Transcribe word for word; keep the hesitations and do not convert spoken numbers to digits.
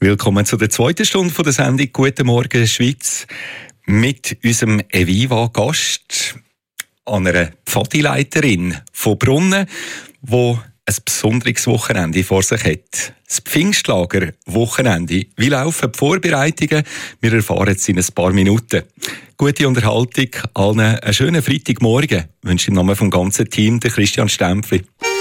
Willkommen zu der zweiten Stunde von der Sendung «Guten Morgen Schweiz» mit unserem Eviva-Gast, einer Pfadileiterin von Brunnen, die ein besonderes Wochenende vor sich hat. Das Pfingstlager-Wochenende. Wie laufen die Vorbereitungen? Wir erfahren es in ein paar Minuten. Gute Unterhaltung, allen einen schönen Freitagmorgen. Ich wünsche im Namen vom ganzen Team, der Christian Stempfli.